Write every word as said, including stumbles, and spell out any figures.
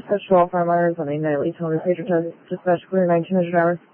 Dispatch to all firefighters on a nightly telemetry pager test. Dispatch clear nineteen hundred hours.